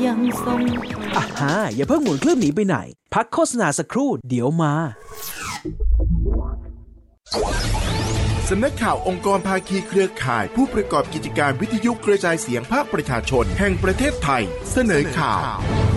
ยังทรงอย่าเพิ่งหมุนเครื่องหนีไปไหนพักโฆษณาสักครู่เดี๋ยวมาสำนักข่าวองค์กรภาคีเครือข่ายผู้ประกอบกิจการวิทยุกระจายเสียงภาคประชาชนแห่งประเทศไทยเสนอข่าว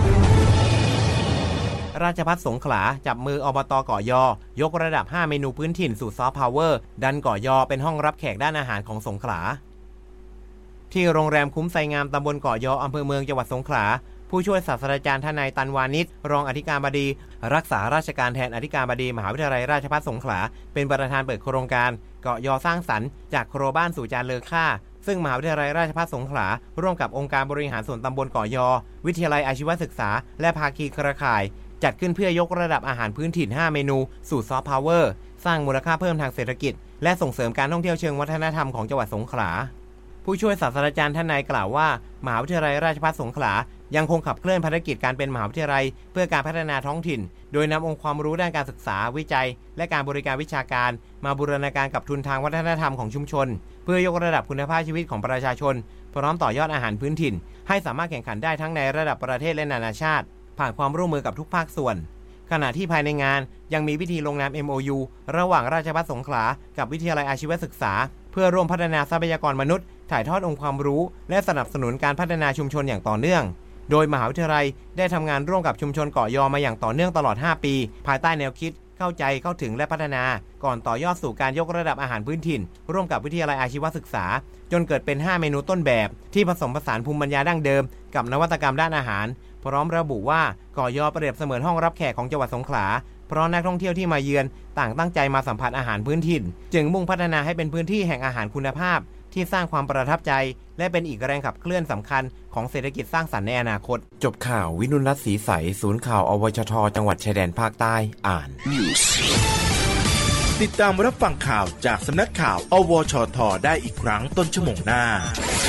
ราชภัฏสงขลาจับมืออบต.เกาะยอยกระดับ5เมนูพื้นถิ่นสู่ซอฟต์พาวเวอร์ดันเกาะยอเป็นห้องรับแขกด้านอาหารของสงขลาที่โรงแรมคุ้มไซงามตำบลเกาะยออำเภอเมืองจังหวัดสงขลาผู้ช่วยศาสตราจารย์ทนายตันวานิชรองอธิการบดีรักษาราชการแทนอธิการบดีมหาวิทยาลัยราชภัฏสงขลาเป็นประธานเปิดโครงการเกาะยอสร้างสรรค์จากโครบ้านสู่จานเลอค่าซึ่งมหาวิทยาลัยราชภัฏสงขลาร่วมกับองค์การบริหารส่วนตำบลเกาะยอวิทยาลัยอาชีวศึกษาและภาคีเครือข่ายจัดขึ้นเพื่อยกระดับอาหารพื้นถิ่น5เมนูสู่ซอฟต์พาวเวอร์สร้างมูลค่าเพิ่มทางเศรษฐกิจและส่งเสริมการท่องเที่ยวเชิงวัฒนธรรมของจังหวัดสงขลาผู้ช่วยศาสตราจารย์ทนายกล่าวว่ามหาวิทยาลัยราชภัฏสงขลายังคงขับเคลื่อนภารกิจการเป็นมหาวิทยาลัยเพื่อการพัฒนาท้องถิ่นโดยนำองค์ความรู้ด้านการศึกษาวิจัยและการบริการวิชาการมาบูรณาการกับทุนทางวัฒนธรรมของชุมชนเพื่อยกระดับคุณภาพชีวิตของประชาชนพร้อมต่อยอดอาหารพื้นถิ่นให้สามารถแข่งขันได้ทั้งในระดับประเทศและนานาชาติผ่านความร่วมมือกับทุกภาคส่วนขณะที่ภายในงานยังมีพิธีลงนาม MOU ระหว่างราชภัฏสงขลากับวิทยาลัยอาชีวศึกษาเพื่อร่วมพัฒนาทรัพยากรมนุษย์ถ่ายทอดองค์ความรู้และสนับสนุนการพัฒนาชุมชนอย่างต่อเนื่องโดยมหาวิทยาลัยได้ทำงานร่วมกับชุมชนเกาะยอมาอย่างต่อเนื่องตลอด5ปีภายใต้แนวคิดเข้าใจเข้าถึงและพัฒนาก่อนต่อยอดสู่การยกระดับอาหารพื้นถิ่นร่วมกับวิทยาลัยอาชีวศึกษาจนเกิดเป็น5เมนูต้นแบบที่ผสมผสานภูมิปัญญาดั้งเดิมกับนวัตกรรมด้านอาหารพร้อมระบุว่าเกาะยอเปรียบเสมือนห้องรับแขกของจังหวัดสงขลาเพราะนักท่องเที่ยวที่มาเยือนต่างตั้งใจมาสัมผัสอาหารพื้นถิ่นจึงมุ่งพัฒนาให้เป็นพื้นที่แห่งอาหารคุณภาพที่สร้างความประทับใจและเป็นอีกแรงขับเคลื่อนสำคัญของเศรษฐกิจสร้างสรรค์ในอนาคตจบข่าววินุรัตน์ศรีใสศูนย์ข่าวอวชทจังหวัดชายแดนภาคใต้อ่านติดตามรับฟังข่าวจากสำนักข่าวอวชทได้อีกครั้งต้นชั่วโมงหน้า